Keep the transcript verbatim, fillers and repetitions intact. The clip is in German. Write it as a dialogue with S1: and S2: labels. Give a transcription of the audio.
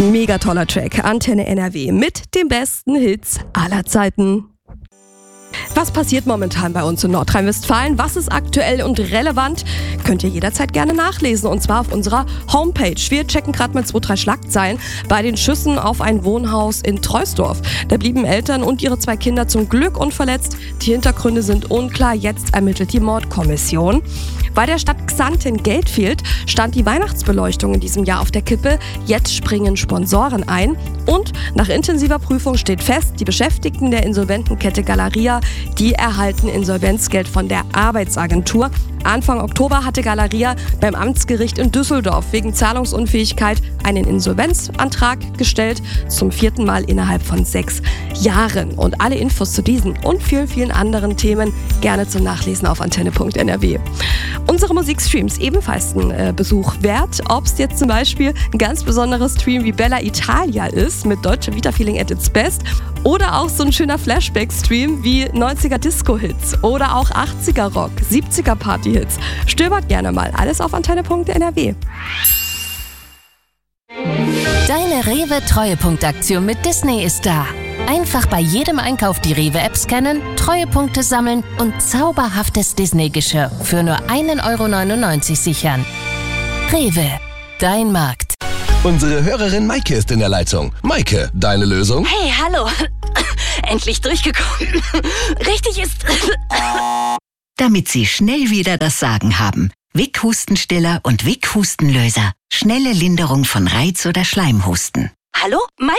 S1: Mega toller Track, Antenne N R W mit den besten Hits aller Zeiten. Was passiert momentan bei uns in Nordrhein-Westfalen? Was ist aktuell und relevant? Könnt ihr jederzeit gerne nachlesen, und zwar auf unserer Homepage. Wir checken gerade mal zwei, drei Schlagzeilen bei den Schüssen auf ein Wohnhaus in Troisdorf. Da blieben Eltern und ihre zwei Kinder zum Glück unverletzt. Die Hintergründe sind unklar. Jetzt ermittelt die Mordkommission. Weil der Stadt Xanten Geld fehlt, stand die Weihnachtsbeleuchtung in diesem Jahr auf der Kippe. Jetzt springen Sponsoren ein. Und nach intensiver Prüfung steht fest, die Beschäftigten der Insolventenkette Galeria, die erhalten Insolvenzgeld von der Arbeitsagentur. Anfang Oktober hatte Galeria beim Amtsgericht in Düsseldorf wegen Zahlungsunfähigkeit einen Insolvenzantrag gestellt, zum vierten Mal innerhalb von sechs Jahren. Und alle Infos zu diesen und vielen, vielen anderen Themen gerne zum Nachlesen auf antenne punkt n r w. Unsere Musikstreams ebenfalls ein äh, Besuch wert, ob es jetzt zum Beispiel ein ganz besonderer Stream wie Bella Italia ist, mit Deutsche Vita Feeling at its best, oder auch so ein schöner Flashback-Stream wie neunziger Disco-Hits oder auch achtziger Rock, siebziger Party-Hits. Stöbert gerne mal, alles auf antenne punkt n r w.
S2: Deine Rewe-Treuepunktaktion mit Disney ist da. Einfach bei jedem Einkauf die Rewe-App scannen, Treuepunkte sammeln und zauberhaftes Disney-Geschirr für nur ein Euro neunundneunzig sichern. Rewe, dein Markt.
S3: Unsere Hörerin Maike ist in der Leitung. Maike, deine Lösung?
S4: Hey, hallo. Endlich durchgekommen. Richtig ist...
S5: Damit Sie schnell wieder das Sagen haben. Vic Hustenstiller und Vic Hustenlöser. Schnelle Linderung von Reiz- oder Schleimhusten.
S4: Hallo?